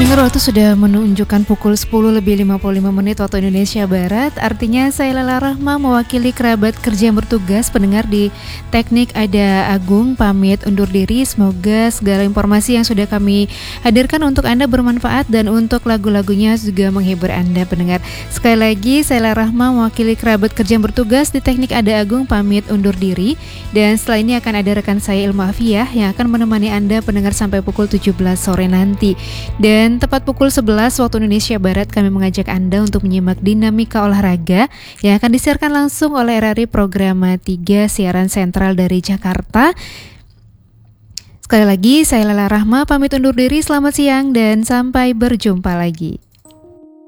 Pendengar, waktu sudah menunjukkan pukul 10:55 waktu Indonesia Barat. Artinya saya Lala Rahma mewakili kerabat kerja yang bertugas. Pendengar di teknik ada Agung pamit undur diri. Semoga segala informasi yang sudah kami hadirkan untuk Anda bermanfaat dan untuk lagu-lagunya juga menghibur Anda, pendengar. Sekali lagi saya Lala Rahma mewakili kerabat kerja yang bertugas. Di teknik ada Agung pamit undur diri. Dan setelah ini akan ada rekan saya Ilmu Afiyah yang akan menemani Anda pendengar sampai pukul 17 sore nanti. Dan tepat pukul 11 waktu Indonesia Barat kami mengajak Anda untuk menyimak dinamika olahraga yang akan disiarkan langsung oleh RRI Programa 3 siaran sentral dari Jakarta. Sekali lagi saya Lala Rahma pamit undur diri, selamat siang dan sampai berjumpa lagi.